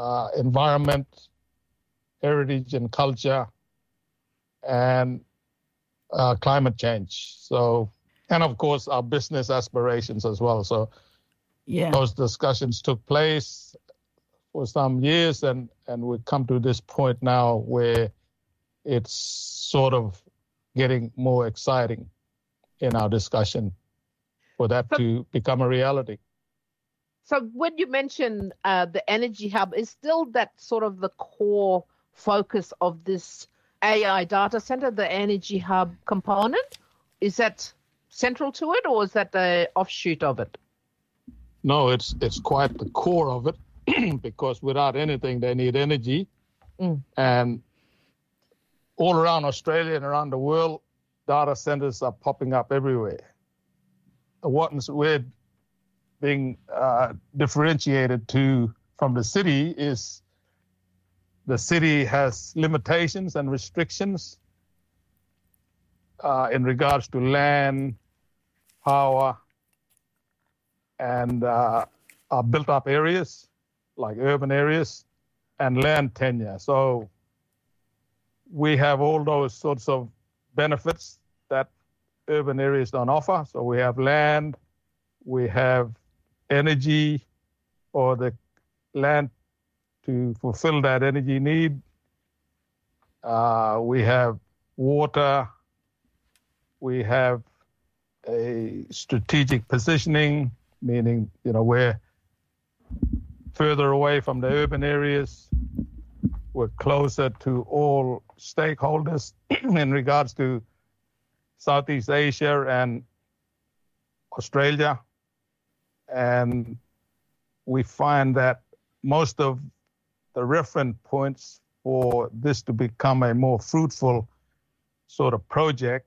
environment, heritage and culture, and climate change. So, and of course, our business aspirations as well. So those discussions took place for some years, and we've come to this point now where it's sort of getting more exciting in our discussion for that to become a reality. So when you mention the Energy Hub, is still that sort of the core focus of this AI data center, the Energy Hub component? Is that central to it, or is that the offshoot of it? No, it's quite the core of it, because without anything, they need energy. And all around Australia and around the world, data centers are popping up everywhere. What we're being differentiated from the city is the city has limitations and restrictions in regards to land, power, and built-up areas like urban areas and land tenure. So we have all those sorts of benefits that urban areas don't offer. So we have land, we have energy, or the land to fulfill that energy need. We have water. We have a strategic positioning, meaning, we're further away from the urban areas. We're closer to all stakeholders in regards to Southeast Asia and Australia. And we find that most of the reference points for this to become a more fruitful sort of project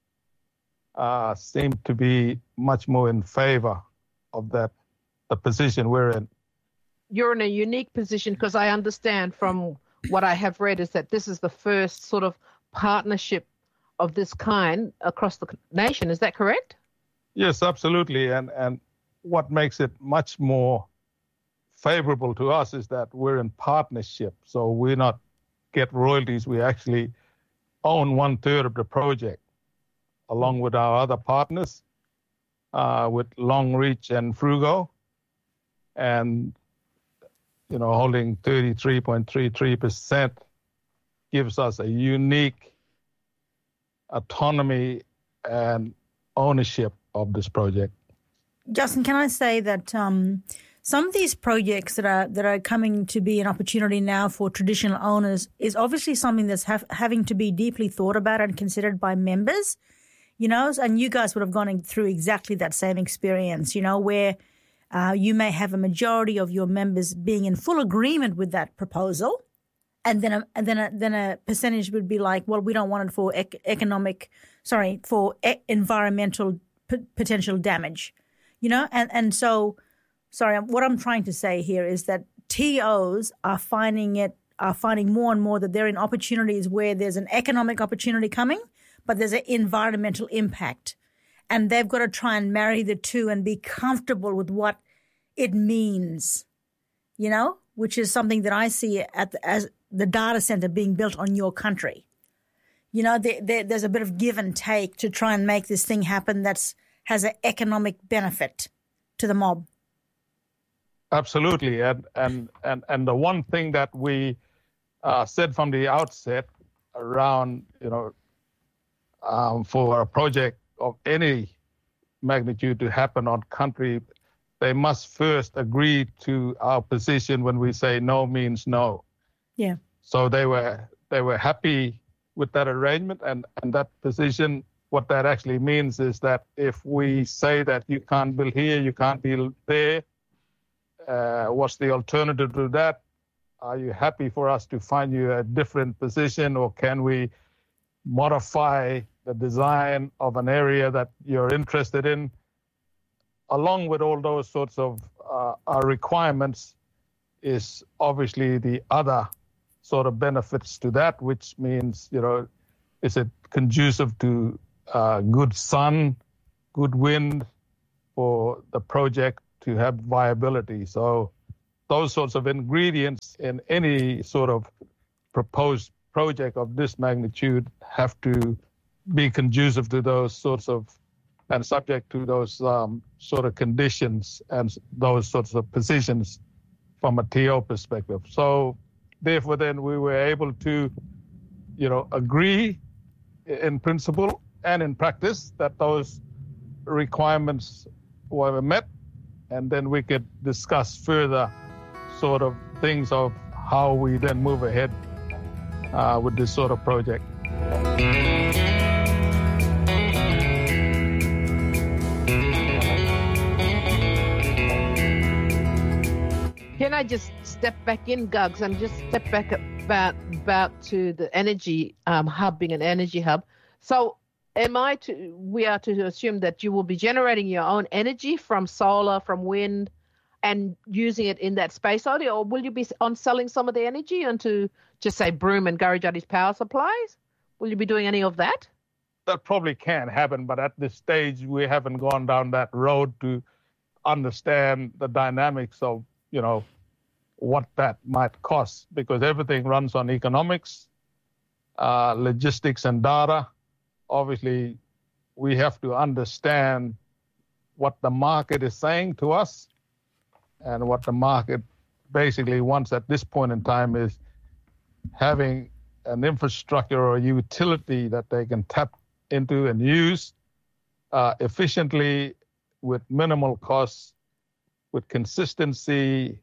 seem to be much more in favor of the position we're in. You're in a unique position, because I understand from what I have read is that this is the first sort of partnership of this kind across the nation. Is that correct? Yes, absolutely. And what makes it much more favorable to us is that we're in partnership. So we not get royalties. We actually own 1/3 of the project, along with our other partners, with Longreach and Frugo, and holding 33.33% gives us a unique autonomy and ownership of this project. Justin, can I say that some of these projects that are coming to be an opportunity now for traditional owners is obviously something that's having to be deeply thought about and considered by members, and you guys would have gone through exactly that same experience, where you may have a majority of your members being in full agreement with that proposal, and then a percentage would be like, well, we don't want it for environmental potential damage, and so, sorry, what I'm trying to say here is that TOs are finding more and more that they're in opportunities where there's an economic opportunity coming, but there's an environmental impact. And they've got to try and marry the two and be comfortable with what it means, which is something that I see as the data center being built on your country. There's a bit of give and take to try and make this thing happen has an economic benefit to the mob. Absolutely. And the one thing that we said from the outset around, for a project of any magnitude to happen on country, they must first agree to our position when we say no means no. Yeah. So they were happy with that arrangement and that position. What that actually means is that if we say that you can't build here, you can't build there, what's the alternative to that? Are you happy for us to find you a different position, or can we modify the design of an area that you're interested in? Along with all those sorts of our requirements is obviously the other sort of benefits to that, which means, is it conducive to good sun, good wind for the project to have viability? So those sorts of ingredients in any sort of proposed project of this magnitude have to be conducive to those sorts of, and subject to those sort of conditions and those sorts of positions from a TO perspective. So therefore then we were able to, agree in principle and in practice that those requirements were met, and then we could discuss further sort of things of how we then move ahead with this sort of project. Can I just step back in, Gugs, and just step back about to the energy hub, being an energy hub? So we are to assume that you will be generating your own energy from solar, from wind, and using it in that space only, or will you be on selling some of the energy into, just say, Broome and Gurrijutti's power supplies? Will you be doing any of that? That probably can happen, but at this stage, we haven't gone down that road to understand the dynamics of, what that might cost, because everything runs on economics, logistics, and data. Obviously, we have to understand what the market is saying to us, and what the market basically wants at this point in time is having an infrastructure or a utility that they can tap into and use efficiently with minimal costs, with consistency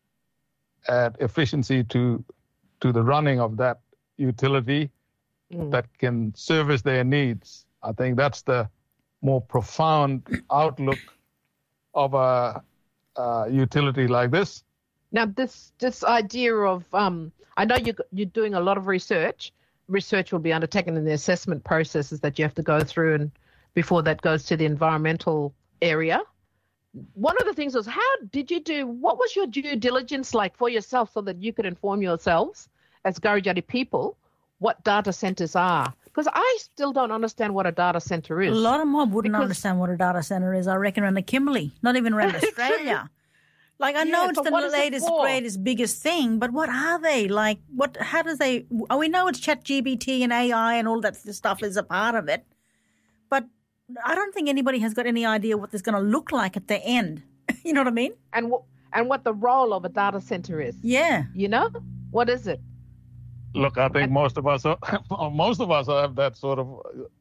and efficiency to the running of that utility that can service their needs. I think that's the more profound outlook of a utility like this. Now, this idea of, I know you're doing a lot of research. Research will be undertaken in the assessment processes that you have to go through, and before that goes to the environmental area. One of the things was, what was your due diligence like for yourself so that you could inform yourselves as Gurrijutti people what data centers are? Because I still don't understand what a data center is. A lot of mob wouldn't understand what a data center is, I reckon, around the Kimberley, not even around Australia. Like, I know it's the latest, greatest, biggest thing, but what are they? Like, how do they, we know it's ChatGPT and AI and all that stuff is a part of it, but I don't think anybody has got any idea what this is going to look like at the end. You know what I mean? And what the role of a data center is. Yeah. What is it? Look, I think most of us have that sort of,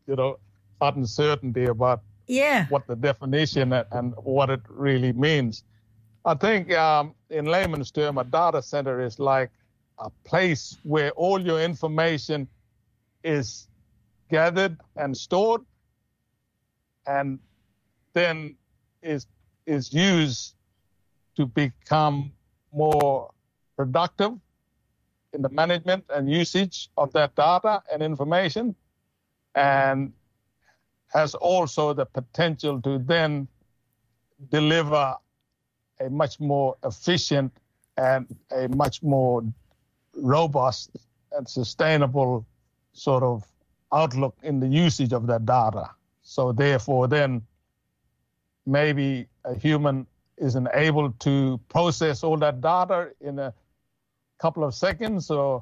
uncertainty about what the definition and what it really means. I think in layman's term, a data center is like a place where all your information is gathered and stored, and then is used to become more productive in the management and usage of that data and information, and has also the potential to then deliver a much more efficient and a much more robust and sustainable sort of outlook in the usage of that data. So therefore, then maybe a human isn't able to process all that data in a couple of seconds or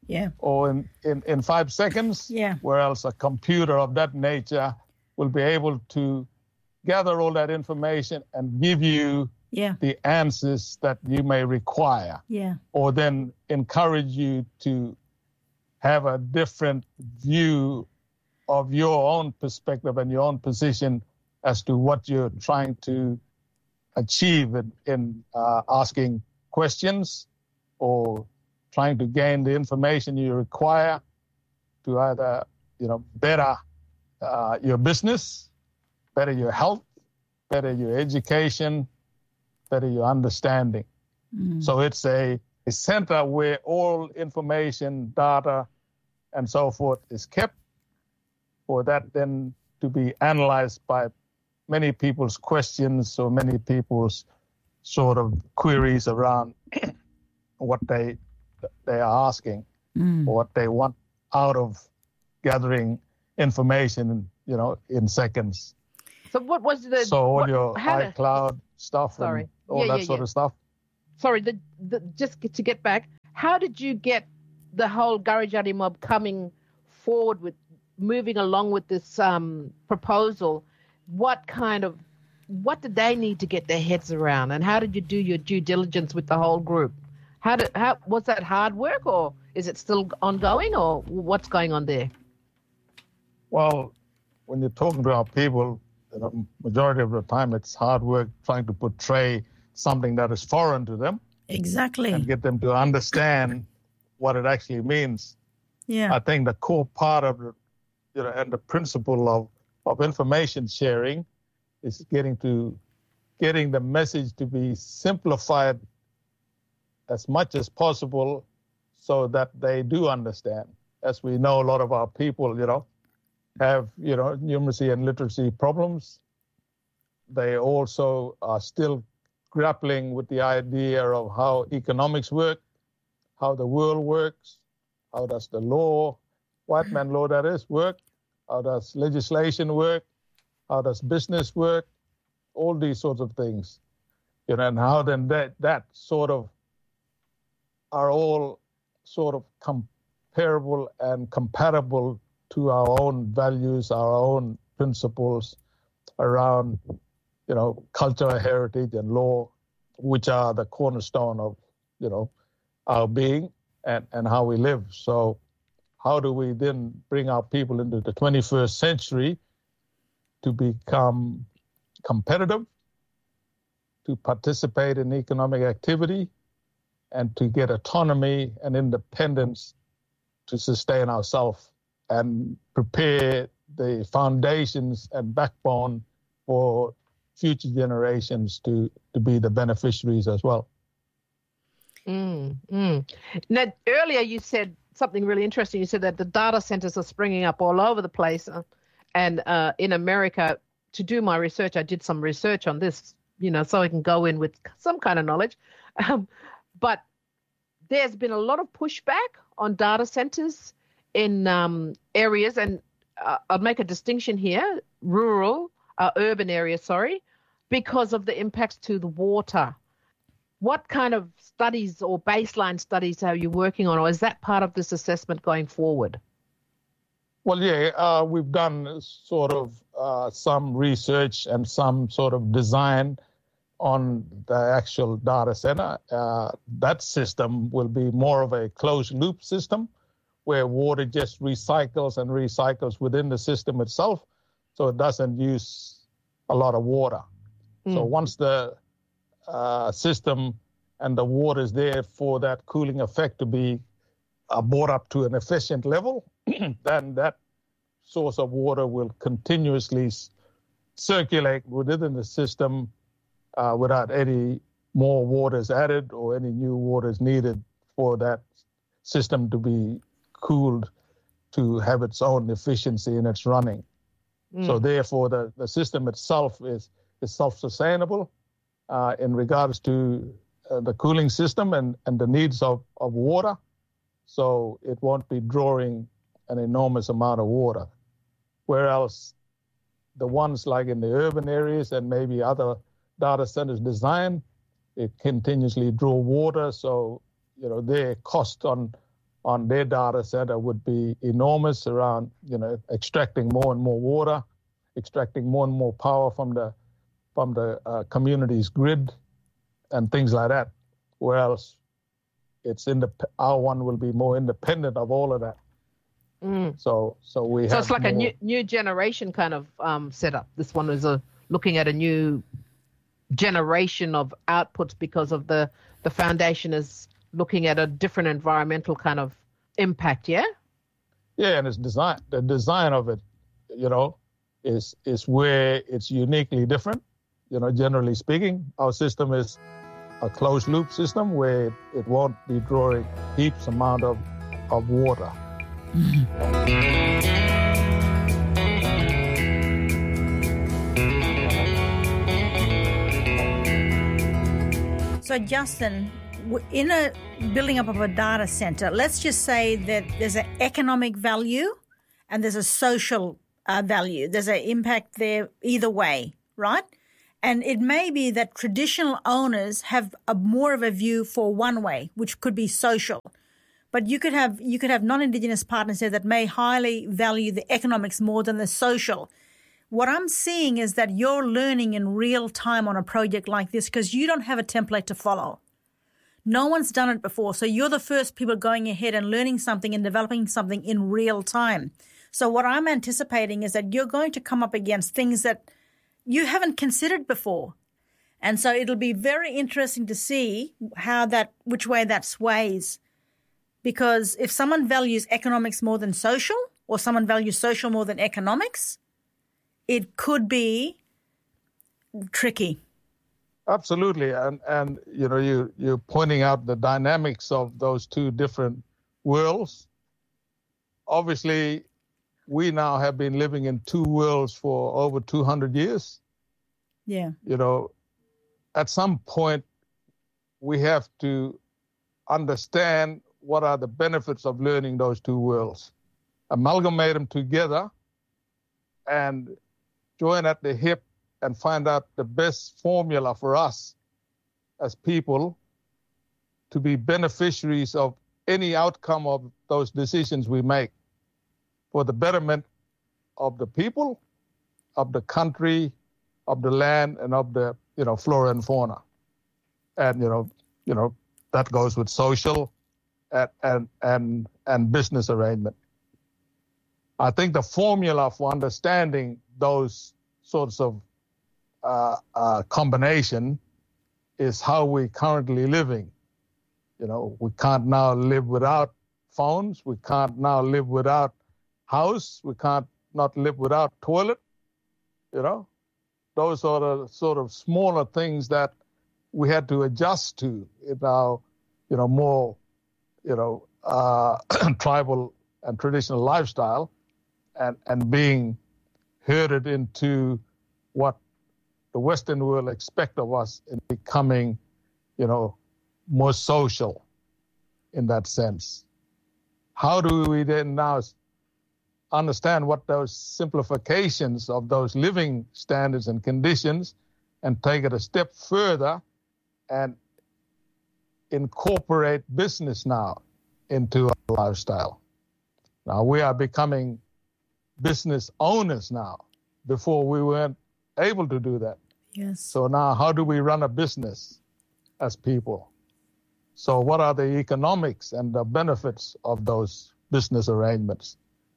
in 5 seconds, whereas a computer of that nature will be able to gather all that information and give you the answers that you may require, or then encourage you to have a different view of your own perspective and your own position as to what you're trying to achieve in asking questions or trying to gain the information you require to either, better your business, better your health, better your education, better your understanding. So it's a center where all information, data, and so forth is kept, for that then to be analyzed by many people's questions or many people's sort of queries around what they are asking, or what they want out of gathering information, in seconds. So what was the... So all your iCloud stuff and all that sort of stuff. sorry, just to get back, how did you get the whole Garijari mob coming forward with moving along with this proposal? What did they need to get their heads around, and how did you do your due diligence with the whole group? How was that hard work, or is it still ongoing, or what's going on there? Well, when you're talking to our people, the majority of the time it's hard work trying to portray something that is foreign to them. Exactly. And get them to understand what it actually means. Yeah. I think the core part of it, and the principle of information sharing is getting the message to be simplified as much as possible so that they do understand. As we know, a lot of our people, have, numeracy and literacy problems. They also are still grappling with the idea of how economics work, how the world works, how does the law, white man law that is, work, how does legislation work, how does business work, all these sorts of things, and how then that sort of are all sort of comparable and compatible to our own values, our own principles around, culture, heritage, and law, which are the cornerstone of, our being and how we live. So how do we then bring our people into the 21st century to become competitive, to participate in economic activity, and to get autonomy and independence to sustain ourselves and prepare the foundations and backbone for future generations to be the beneficiaries as well. Now, earlier you said something really interesting. You said that the data centers are springing up all over the place. And in America, to do my research, I did some research on this, so I can go in with some kind of knowledge. But there's been a lot of pushback on data centers in areas, and I'll make a distinction here, urban areas, because of the impacts to the water. What kind of studies or baseline studies are you working on, or is that part of this assessment going forward? Well, we've done sort of some research and some sort of design on the actual data center. That system will be more of a closed loop system where water just recycles and recycles within the system itself, so it doesn't use a lot of water. So once the system and the water is there for that cooling effect to be brought up to an efficient level, then that source of water will continuously circulate within the system without any more water is added or any new water is needed for that system to be cooled to have its own efficiency in its running. So therefore, the system itself is self-sustainable in regards to the cooling system and the needs of water. So it won't be drawing an enormous amount of water. Whereas the ones like in the urban areas and maybe other data centers design, it continuously draw water. So, their cost on their data center would be enormous around, extracting more and more water, extracting more and more power from the community's grid and things like that. Whereas our one will be more independent of all of that. So we have. So it's like a new generation kind of setup. This one is looking at a new generation of outputs because of the foundation is looking at a different environmental kind of impact. Yeah. Yeah, and the design of it, is where it's uniquely different. Generally speaking, our system is a closed loop system where it won't be drawing heaps amount of water. So Justin, in a building up of a data center, let's just say that there's an economic value and there's a social value. There's an impact there either way, right? And it may be that traditional owners have more of a view for one way, which could be social. But you could have non-Indigenous partners there that may highly value the economics more than the social. What I'm seeing is that you're learning in real time on a project like this because you don't have a template to follow. No one's done it before. So you're the first people going ahead and learning something and developing something in real time. So what I'm anticipating is that you're going to come up against things that you haven't considered before. And so it'll be very interesting to see which way that sways. Because if someone values economics more than social, or someone values social more than economics, it could be tricky. Absolutely. And you know, you're pointing out the dynamics of those two different worlds. Obviously, we now have been living in two worlds for over 200 years. Yeah. You know, at some point, we have to understand what are the benefits of learning those two worlds, amalgamate them together, and join at the hip and find out the best formula for us as people to be beneficiaries of any outcome of those decisions we make for the betterment of the people, of the country, of the land, and of the, you know, flora and fauna. And, you know, that goes with social and business arrangement. I think the formula for understanding those sorts of combination is how we're currently living. You know, we can't now live without phones. We can't now live without house. We can't not live without toilet. You know, those are the sort of smaller things that we had to adjust to in our, you know, more, you know, tribal and traditional lifestyle, and being herded into what the Western world expect of us in becoming, you know, more social in that sense. How do we then now understand what those simplifications of those living standards and conditions and take it a step further and incorporate business now into our lifestyle? Now we are becoming business owners now. Before we weren't able to do that. Yes. So now how do we run a business as people? So what are the economics and the benefits of those business arrangements?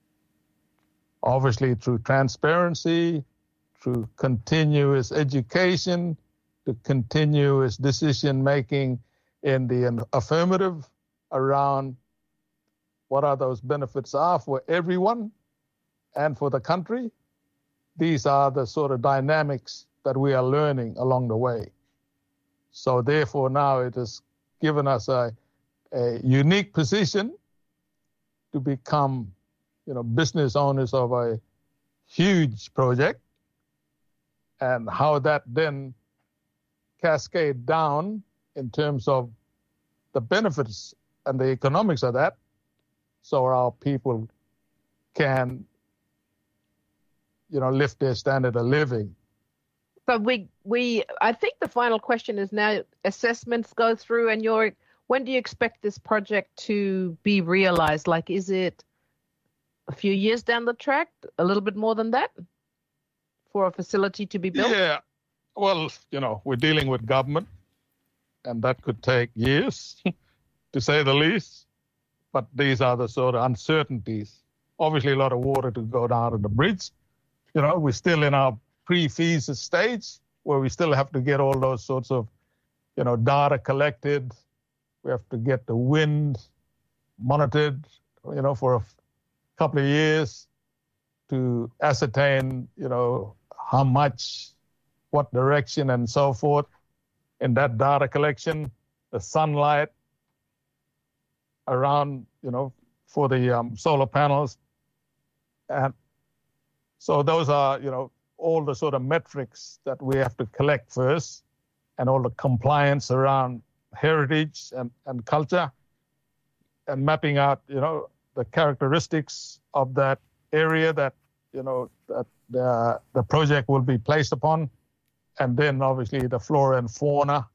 Obviously through transparency, through continuous education, to continuous decision making in the affirmative around what are those benefits are for everyone and for the country. These are the sort of dynamics that we are learning along the way. So therefore now it has given us a unique position to become, you know, business owners of a huge project, and how that then cascade down in terms of the benefits and the economics of that, so our people can, you know, lift their standard of living. So I think the final question is now assessments go through, and when do you expect this project to be realized? Like, is it a few years down the track, a little bit more than that, for a facility to be built? Yeah, well, you know, we're dealing with government, and that could take years, to say the least. But these are the sort of uncertainties. Obviously, a lot of water to go down on the bridge. You know, we're still in our pre-feas stage where we still have to get all those sorts of, you know, data collected. We have to get the wind monitored, you know, for a couple of years to ascertain, you know, how much, what direction and so forth in that data collection, the sunlight around, you know, for the solar panels. And so those are, you know, all the sort of metrics that we have to collect first, and all the compliance around heritage and culture, and mapping out, you know, the characteristics of that area that, you know, that the project will be placed upon. and then obviously the flora and fauna,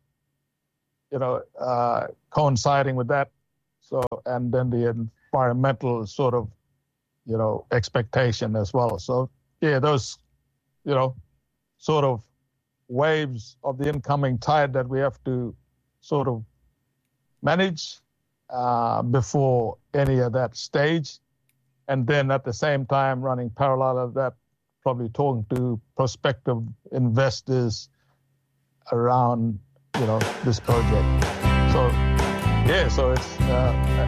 coinciding with that. So, and then the environmental sort of, expectation as well. So, yeah, those, sort of waves of the incoming tide that we have to sort of manage before any of that stage. And then at the same time, running parallel of that, probably talking to prospective investors around, this project. So, yeah, so it's